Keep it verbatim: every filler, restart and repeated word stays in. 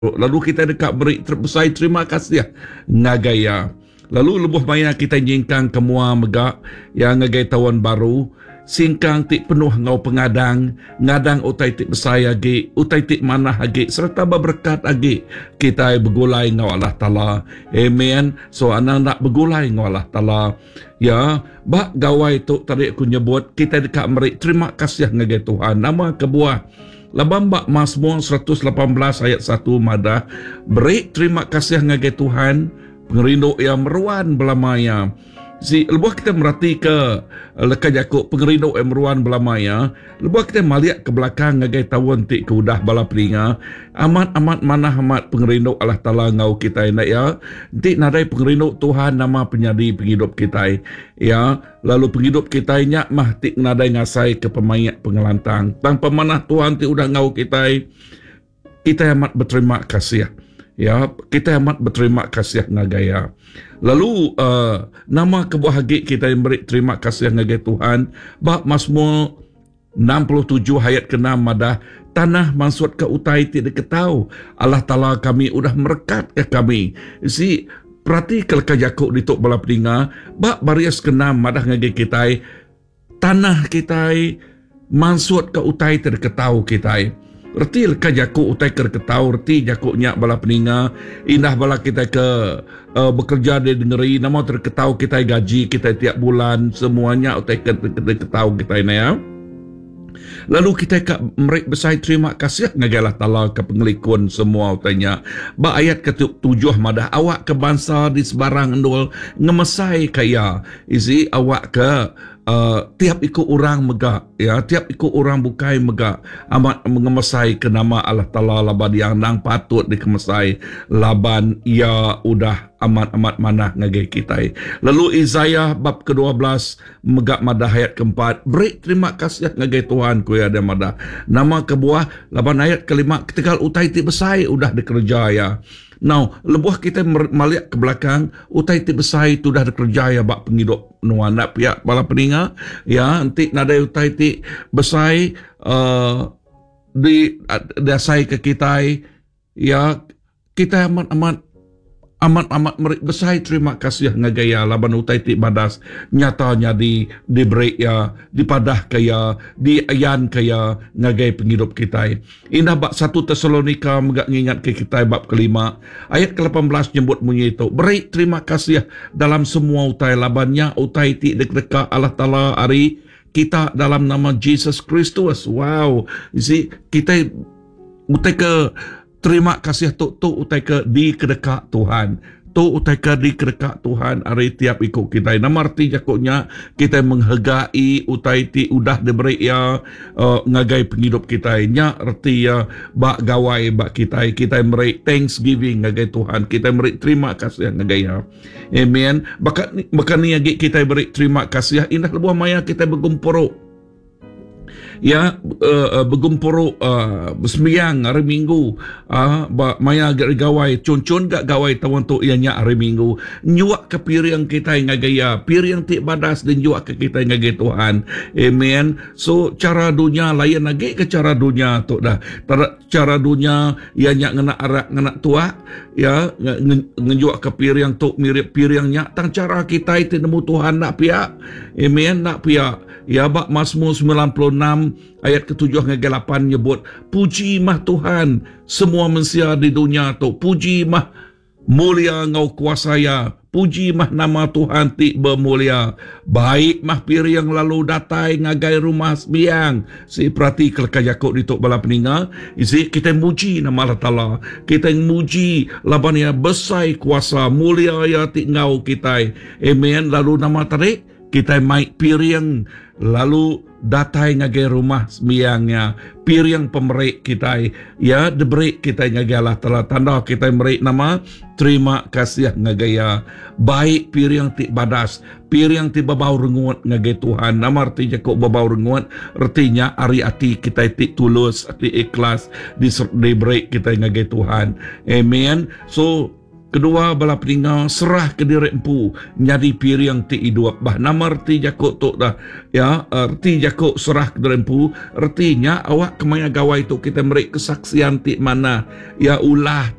Lalu kita dekat beri terbesar terima kasih ngagaya. Lalu lebuh maya kita nyingkang kemua megak yang ngagai tahun baru. Singkang tik penuh ngau pengadang, ngadang utai tik besar agi, utai tik manah agi, serta berberkat agi. Kita bergulai ngau Allah Ta'ala. Amen. So anak nak bergulai ngau Allah Ta'ala. Ya, bak gawai tu tadi aku nyebut, kita dekat beri terima kasih ngagai Tuhan. Nama kebuah. Labang bak Mazmur seratus lapan belas ayat satu madah. Beri terima kasih ngagai Tuhan, pengerinduk yang meruan belamaya. Si lebuh kita merhati ke lekat Yakub pengerinduk yang meruan belamaya. Lebuh kita melihat ke belakang ngagai tahun tik ke udah bala pelinga. Amat-amat mana amat pengerinduk Allah Ta'ala ngau kita nak ya. Nanti nadai pengerinduk Tuhan nama penyadi penghidup kita. Ya, lalu penghidup kita nyak mah tik nadai ngasai ke pemayak pengelantang. Tanpa mana Tuhan tik udah ngau kita. Kita amat berterima kasih. Ya, kita amat berterima kasih ngagaya. Lalu uh, nama kebahagiaan kita yang beri terima kasih ngagai Tuhan. Bak Mazmur enam puluh tujuh ayat keenam madah. Tanah mansut ke utai tidak ketau. Allah Ta'ala kami udah merekat ke kami. Si perhati kelaka Yakub dituk bala peninga. Bak barias keenam madah ngagai kita. Tanah kita mansut ke utai tidak ketau kita. Reti leka Yakub utai ke ketau, reti Yakub nyak bala peninga, indah bala kita ke uh, bekerja di negeri, nama terketau kita gaji kita tiap bulan, semuanya utai ke ketau kita ini ya. Lalu kita ke mereka besar terima kasih ngagalah Ta'ala ke pengelikun semua utanya. Ba ayat ke tujuh madah, awak ke bangsa di sebarang endul ngemesai kaya. Isi awak ke Uh, tiap ikut orang megak, ya, tiap ikut orang bukai megak, amat mengemesai ke nama Allah Ta'ala laban yang nang patut dikemesai, laban ia udah amat-amat manah ngagai kita. Lalu Isaiah bab ke dua belas megak madah ayat keempat, beri terima kasih ngagai Tuhan ku ya ada madah. Nama kebuah laban ayat kelima, ketika utai ti besai udah dikerja ya. Now, lebuh kita melihat ke belakang, utai ti besai tu dah dikerja ya bak penghidup nuanak pihak bala peninga, ya, nanti nadai utai ti besai uh, di dasai ke kita, ya, kita amat-amat amat-amat merik besar terima kasih ngagaya laban utai ti badas nyatanya di diberi ya dipadah kaya di ayan kaya ngagai penghidup kita. Indah bab satu Tesalonika megak ngingat ke kita bab kelima ayat ke lapan belas nyebut bunyi itu beri terima kasih dalam semua utai labannya utai ti dek-deka Allah Ta'ala hari kita dalam nama Jesus Kristus. Wow, you see, kita utai ke terima kasih tu tu utai ke di kedekat Tuhan. Tu utai ke di kedekat Tuhan hari tiap ikut kita. Nama arti jakutnya kita menghargai utai ti udah diberi ya uh, ngagai penghidup kita. Nya arti ya bak gawai bak kita. Kita beri thanksgiving ngagai Tuhan. Kita beri terima kasih ngagai ya. Amen. Bahkan bahkan ni lagi kita beri terima kasih. Indah lebuh maya kita bergumpuruk. Ya, uh, bergumpuruk uh, bersembiang hari Minggu uh, maya agak gawai cun-cun gak gawai tawan tu ianya hari Minggu nyuak ke piring kita ngagaya piring ti badas dan nyuak ke kita ngagay Tuhan. Amen. So cara dunia lain lagi ke cara dunia tu dah cara dunia ianya ngena arak ngena tua ya ngejuak ke piring tu mirip piringnya tang cara kita itu nemu Tuhan nak pihak. Amen. Nak pihak ya bak Mazmur sembilan puluh enam ayat ketujuh hingga delapan nyebut puji mah Tuhan semua manusia di dunia tu puji mah mulia ngau kuasaya puji mah nama Tuhan ti bermulia baik mah piring lalu datai ngagai rumah sembiang si perhati kelaka Yakub dituk bala peninga isi kita muji nama Allah Ta'ala kita muji laban ya besai kuasa mulia ya ti ngau kita. Amen. Lalu nama tarik kita maik piring lalu datai ngagai rumah sembiangnya piring pemerik kita ya diberi kita ngagai Allah Ta'ala tanda kita merik nama terima kasih ngagaya baik piring ti badas piring ti babau renguat ngagai Tuhan. Nama artinya kok babau renguat artinya ari ati kita ti tulus ati ikhlas diberi kita ngagai Tuhan. Amen. So Kedua bala peninga serah ke diri empu nyadi piring ti idua bah nama erti jakuk tu dah ya erti jakuk serah ke diri empu artinya awak kemaya gawai tu kita merik kesaksian ti mana ya ulah